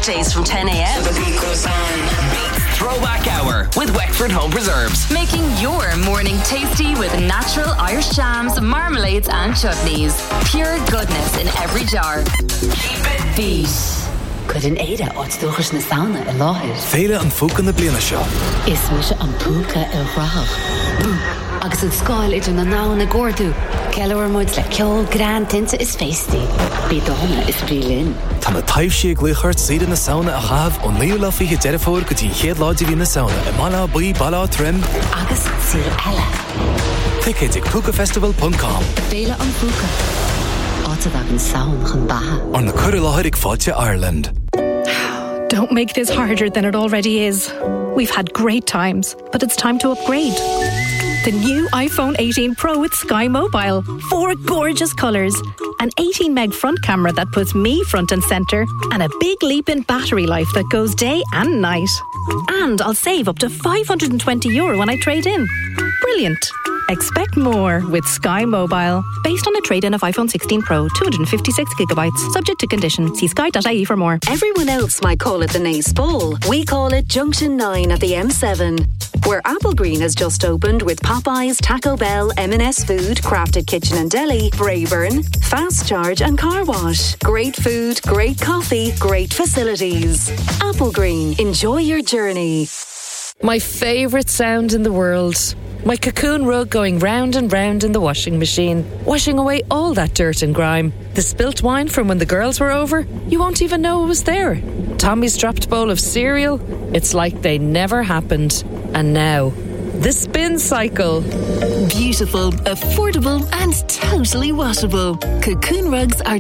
weekdays from 10 a.m. Beats Throwback Hour with Wexford Home Preserves. Making your morning tasty with natural Irish jams, marmalades and chutneys. Pure goodness in every jar. Keep it Beat. Could an Ada uitstoogers na sauna en láthir. Féile an fúcan na bliana seo. Is mu se an púca i rách. Agus an scáil idir na ná na gordú. Ceilúir muid le ceol gran tinte is feisty. Bí dána is brílin. Tá na taimhsí gluchart siad na sauna a chahabh ó níl le fiche deirefór go tí chéad láidir hí na sauna I mala buí bala trim. Agus sir eile. Ticket ag púcafestival.com. Féile an púca. Áta an saun chun batha. On the Curra Láthir ag Fáilte Ireland. Don't make this harder than it already is. We've had great times, but it's time to upgrade. The new iPhone 18 Pro with Sky Mobile. 4 gorgeous colours. An 18 meg front camera that puts me front and centre. And a big leap in battery life that goes day and night. And I'll save up to €520 when I trade in. Brilliant. Expect more with Sky Mobile. Based on a trade-in of iPhone 16 Pro, 256GB. Subject to condition. See sky.ie for more. Everyone else might call it the Nace Bowl. We call it Junction 9 at the M7. Where Applegreen has just opened with Popeyes, Taco Bell, M&S Food, Crafted Kitchen and Deli, Brayburn, Fast Charge and Car Wash. Great food, great coffee, great facilities. Applegreen. Enjoy your journey. My favourite sound in the world. My cocoon rug going round and round in the washing machine, washing away all that dirt and grime. The spilt wine from when the girls were over, you won't even know it was there. Tommy's dropped bowl of cereal, it's like they never happened. And now, the spin cycle. Beautiful, affordable and totally washable. Cocoon rugs are